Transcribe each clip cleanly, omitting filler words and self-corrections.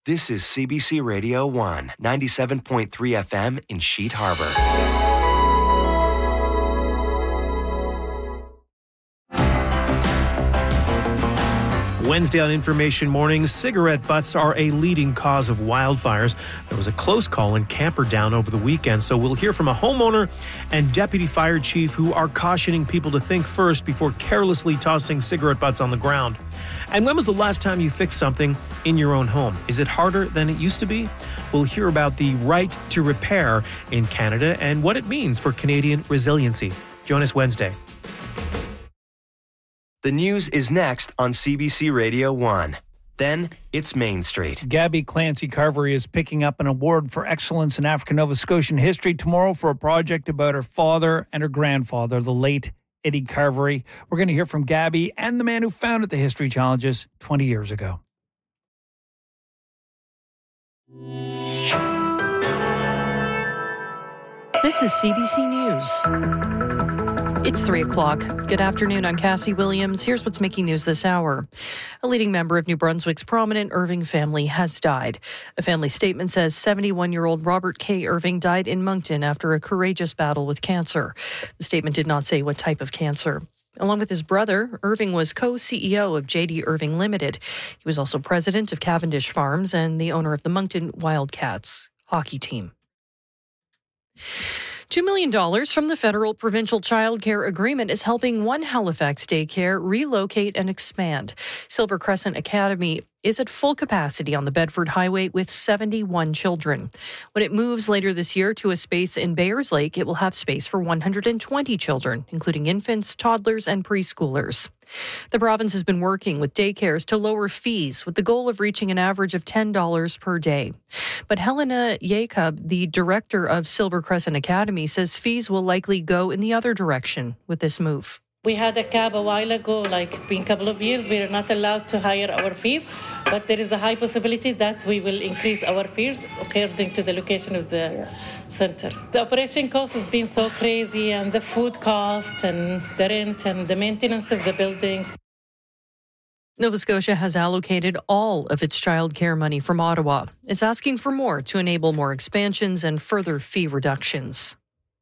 This is CBC Radio 1, 97.3 FM in Sheet Harbor. Wednesday on Information Mornings, cigarette butts are a leading cause of wildfires. There was a close call in Camperdown over the weekend, so we'll hear from a homeowner and deputy fire chief who are cautioning people to think first before carelessly tossing cigarette butts on the ground. And when was the last time you fixed something in your own home? Is it harder than it used to be? We'll hear about the right to repair in Canada and what it means for Canadian resiliency. Join us Wednesday. The news is next on CBC Radio 1. Then it's Main Street. Gabby Clancy-Carvery is picking up an award for excellence in African Nova Scotian history tomorrow for a project about her father and her grandfather, the late Eddie Carvery. We're going to hear from Gabby and the man who founded the History Challenges 20 years ago. This is CBC News. It's 3 o'clock. Good afternoon. I'm Cassie Williams. Here's what's making news this hour. A leading member of New Brunswick's prominent Irving family has died. A family statement says 71-year-old Robert K. Irving died in Moncton after a courageous battle with cancer. The statement did not say what type of cancer. Along with his brother, Irving was co-CEO of J.D. Irving Limited. He was also president of Cavendish Farms and the owner of the Moncton Wildcats hockey team. $2 million from the Federal Provincial Child Care Agreement is helping one Halifax daycare relocate and expand. Silver Crescent Academy is at full capacity on the Bedford Highway with 71 children. When it moves later this year to a space in Bayers Lake, it will have space for 120 children, including infants, toddlers, and preschoolers. The province has been working with daycares to lower fees with the goal of reaching an average of $10 per day. But Helena Jacob, the director of Silver Crescent Academy, says fees will likely go in the other direction with this move. We had a cap a while ago, like in a couple of years, we are not allowed to higher our fees, but there is a high possibility that we will increase our fees according to the location of the center. The operation cost has been so crazy, and the food cost and the rent and the maintenance of the buildings. Nova Scotia has allocated all of its childcare money from Ottawa. It's asking for more to enable more expansions and further fee reductions.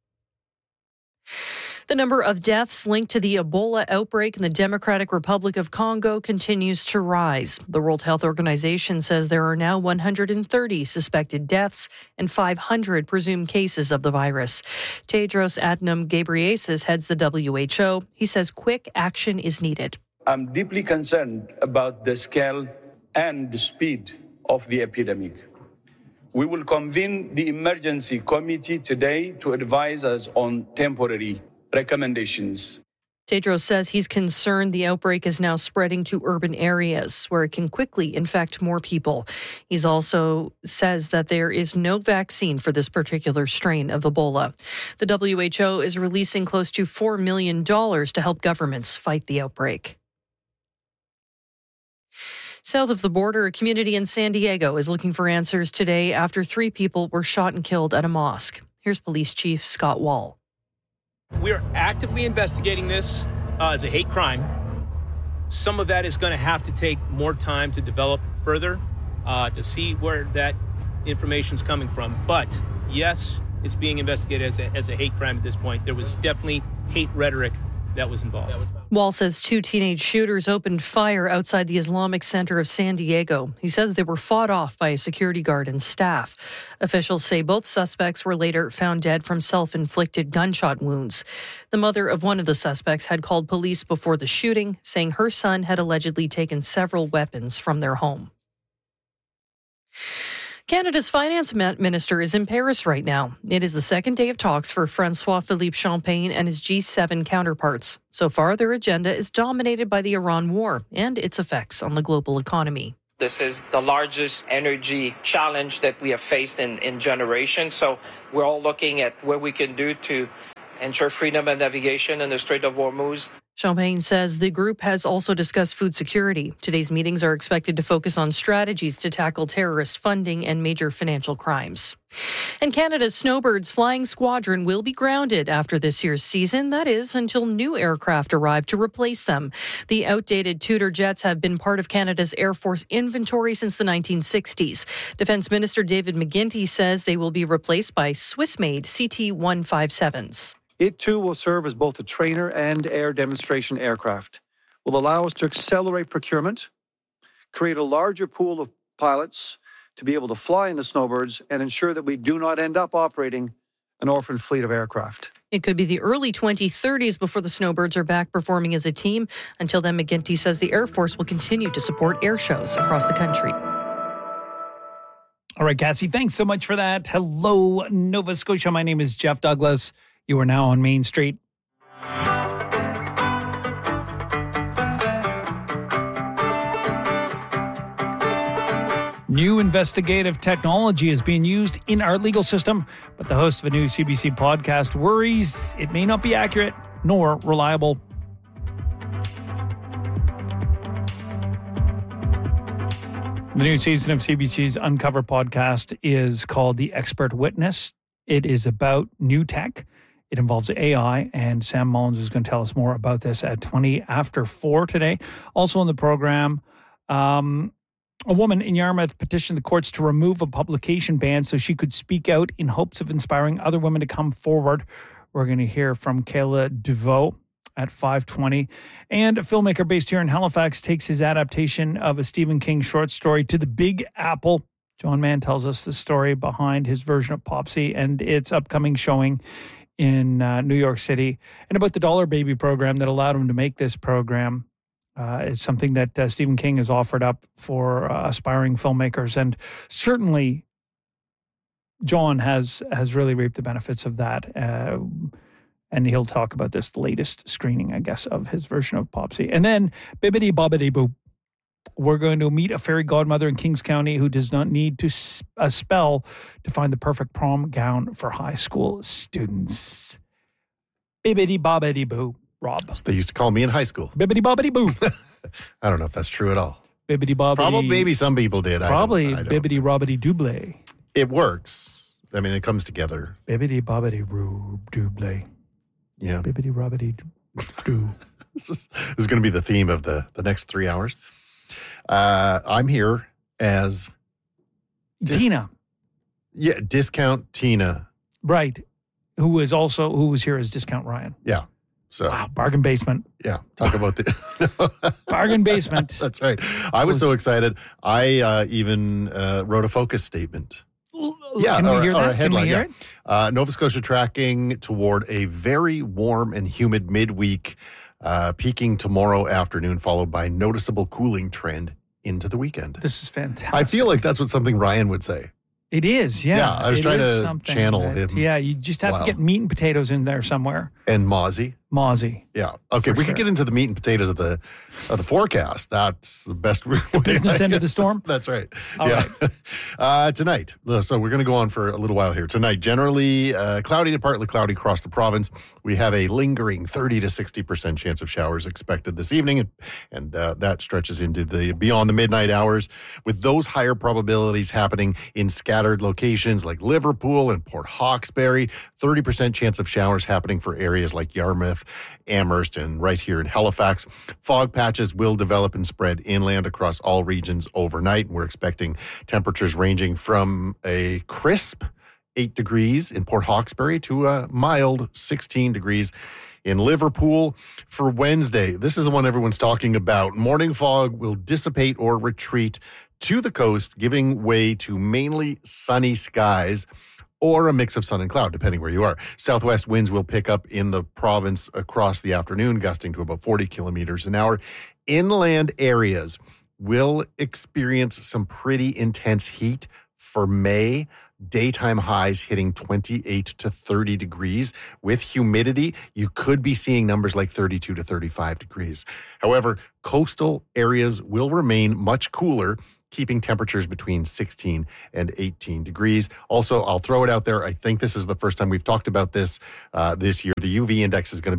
The number of deaths linked to the Ebola outbreak in the Democratic Republic of Congo continues to rise. The World Health Organization says there are now 130 suspected deaths and 500 presumed cases of the virus. Tedros Adhanom Ghebreyesus heads the WHO. He says quick action is needed. I'm deeply concerned about the scale and the speed of the epidemic. We will convene the emergency committee today to advise us on temporary recommendations. Tedros says he's concerned the outbreak is now spreading to urban areas where it can quickly infect more people. He's also says that there is no vaccine for this particular strain of Ebola. The WHO is releasing close to $4 million to help governments fight the outbreak. South of the border, a community in San Diego is looking for answers today after 3 people were shot and killed at a mosque. Here's Police Chief Scott Wall. We're actively investigating this as a hate crime. Some of that is going to have to take more time to develop further to see where that information is coming from. But yes, it's being investigated as a hate crime at this point. There was definitely hate rhetoric that was involved. Wall says 2 teenage shooters opened fire outside the Islamic Center of San Diego. He says they were fought off by a security guard and staff. Officials say both suspects were later found dead from self-inflicted gunshot wounds. The mother of one of the suspects had called police before the shooting, saying her son had allegedly taken several weapons from their home. Canada's finance minister is in Paris right now. It is the second day of talks for François-Philippe Champagne and his G7 counterparts. So far, their agenda is dominated by the Iran war and its effects on the global economy. This is the largest energy challenge that we have faced in generations. So we're all looking at what we can do to ensure freedom of navigation in the Strait of Hormuz. Champagne says the group has also discussed food security. Today's meetings are expected to focus on strategies to tackle terrorist funding and major financial crimes. And Canada's Snowbirds Flying Squadron will be grounded after this year's season. That is, until new aircraft arrive to replace them. The outdated Tudor jets have been part of Canada's Air Force inventory since the 1960s. Defence Minister David McGuinty says they will be replaced by Swiss-made CT-157s. It too will serve as both a trainer and air demonstration aircraft. Will allow us to accelerate procurement, create a larger pool of pilots to be able to fly in the Snowbirds, and ensure that we do not end up operating an orphan fleet of aircraft. It could be the early 2030s before the Snowbirds are back performing as a team. Until then, McGuinty says the Air Force will continue to support air shows across the country. All right, Cassie, thanks so much for that. Hello, Nova Scotia. My name is Jeff Douglas. You are now on Main Street. New investigative technology is being used in our legal system, but the host of a new CBC podcast worries it may not be accurate nor reliable. The new season of CBC's Uncover podcast is called The Expert Witness. It is about new tech. It involves AI, and Sam Mullins is going to tell us more about this at 20 after 4 today. Also on the program, a woman in Yarmouth petitioned the courts to remove a publication ban so she could speak out in hopes of inspiring other women to come forward. We're going to hear from Kayla DeVoe at 5:20. And a filmmaker based here in Halifax takes his adaptation of a Stephen King short story to the Big Apple. John Mann tells us the story behind his version of Popsy and its upcoming showing in New York City, and about the Dollar Baby program that allowed him to make this program. It's something that Stephen King has offered up for aspiring filmmakers, and certainly John has really reaped the benefits of that. And he'll talk about this latest screening, I guess, of his version of Popsy. And then Bibbidi Bobbidi Boo. We're going to meet a fairy godmother in Kings County who does not need a spell to find the perfect prom gown for high school students. Bibbidi Bobbidi Boo, Rob. That's what they used to call me in high school. Bibbidi Bobbidi Boo. I don't know if that's true at all. Bibbidi Bobbidi. Probably, maybe some people did. Probably I don't Bibbidi Robbidi Double. It works. I mean, it comes together. Bibbidi Bobbidi Double. Yeah. Bibbidi Robbidi Doo. This is going to be the theme of the next 3 hours. I'm here as Tina. Yeah, Discount Tina. Right. Who was here as Discount Ryan. Yeah. So wow, bargain basement. Yeah. Talk about the bargain basement. That's right. I was so excited. I even wrote a focus statement. Yeah, Can we hear that? A headline, Can we hear it? Nova Scotia tracking toward a very warm and humid midweek, peaking tomorrow afternoon, followed by noticeable cooling trend into the weekend. This is fantastic. I feel like that's what something Ryan would say. It is, yeah. Yeah, I was trying to channel him. Yeah, you just have to get meat and potatoes in there somewhere. And Mozzie. Yeah. Okay, we could get into the meat and potatoes of the forecast. That's the best way. The business end of the storm? That's right. All right. Tonight, so we're going to go on for a little while here. Tonight, generally cloudy to partly cloudy across the province. We have a lingering 30 to 60% chance of showers expected this evening, and that stretches into beyond the midnight hours, with those higher probabilities happening in scattered locations like Liverpool and Port Hawkesbury. 30% chance of showers happening for areas like Yarmouth, Amherst, and right here in Halifax. Fog patches will develop and spread inland across all regions overnight. We're expecting temperatures ranging from a crisp 8 degrees in Port Hawkesbury to a mild 16 degrees in Liverpool. For Wednesday, this is the one everyone's talking about. Morning fog will dissipate or retreat to the coast, giving way to mainly sunny skies, or a mix of sun and cloud, depending where you are. Southwest winds will pick up in the province across the afternoon, gusting to about 40 kilometers an hour. Inland areas will experience some pretty intense heat for May. Daytime highs hitting 28 to 30 degrees. With humidity, you could be seeing numbers like 32 to 35 degrees. However, coastal areas will remain much cooler, keeping temperatures between 16 and 18 degrees. Also, I'll throw it out there. I think this is the first time we've talked about this this year. The UV index is going to be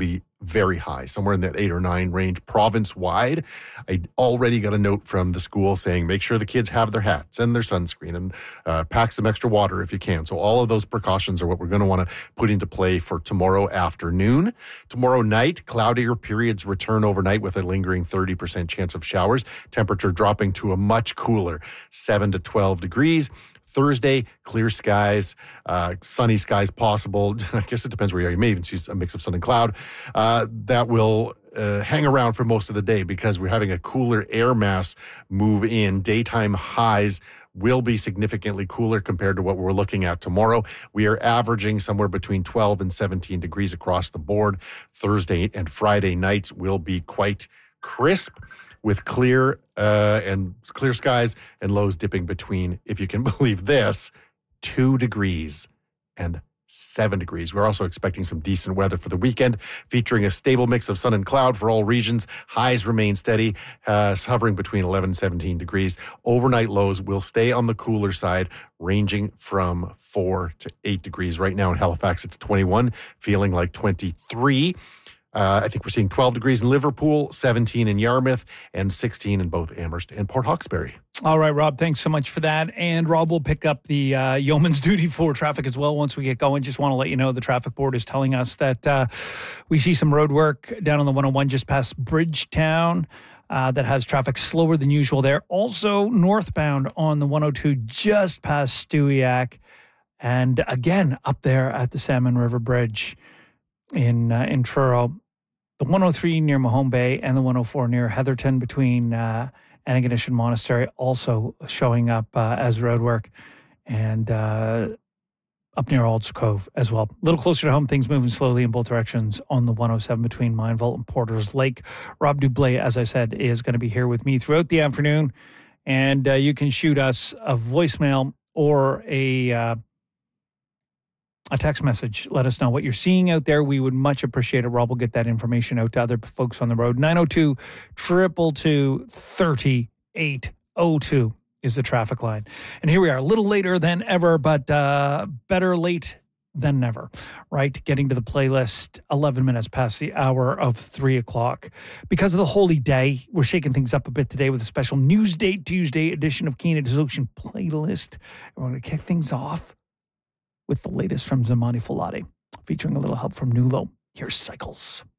very high, somewhere in that 8 or 9 range province-wide. I already got a note from the school saying make sure the kids have their hats and their sunscreen and pack some extra water if you can. So all of those precautions are what we're going to want to put into play for tomorrow afternoon. Tomorrow night, cloudier periods return overnight with a lingering 30% chance of showers. Temperature dropping to a much cooler 7 to 12 degrees. Thursday, clear skies, sunny skies possible. I guess it depends where you are. You may even see a mix of sun and cloud. That will hang around for most of the day because we're having a cooler air mass move in. Daytime highs will be significantly cooler compared to what we're looking at tomorrow. We are averaging somewhere between 12 and 17 degrees across the board. Thursday and Friday nights will be quite crisp, with clear skies and lows dipping between, if you can believe this, 2 degrees and 7 degrees. We're also expecting some decent weather for the weekend, featuring a stable mix of sun and cloud for all regions. Highs remain steady, hovering between 11 and 17 degrees. Overnight lows will stay on the cooler side, ranging from 4 to 8 degrees. Right now in Halifax, it's 21, feeling like 23. I think we're seeing 12 degrees in Liverpool, 17 in Yarmouth, and 16 in both Amherst and Port Hawkesbury. All right, Rob, thanks so much for that. And Rob will pick up the yeoman's duty for traffic as well once we get going. Just want to let you know the traffic board is telling us that we see some road work down on the 101 just past Bridgetown. That has traffic slower than usual there. Also northbound on the 102 just past Stewiacke. And again, up there at the Salmon River Bridge in Truro. The 103 near Mahone Bay and the 104 near Heatherton between Antigonish and Monastery also showing up as roadwork, and up near Ald's Cove as well. A little closer to home, things moving slowly in both directions on the 107 between Mineville and Porter's Lake. Rob Dublé, as I said, is going to be here with me throughout the afternoon, and you can shoot us a voicemail or a text message. Let us know what you're seeing out there. We would much appreciate it. Rob will get that information out to other folks on the road. 902-222-3802 is the traffic line. And here we are, a little later than ever, but better late than never, right? Getting to the playlist 11 minutes past the hour of 3 o'clock. Because of the holy day, we're shaking things up a bit today with a special Newsday Tuesday edition of Keenan Ocean playlist. We're going to kick things off with the latest from Zamani Falati, featuring a little help from Nulo. Here's Cycles.